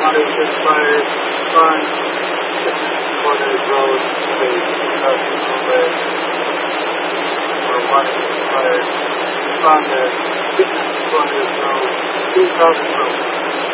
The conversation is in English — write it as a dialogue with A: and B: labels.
A: body inspired fun corners road space 2000 away or body inspired fun corners road 2000 road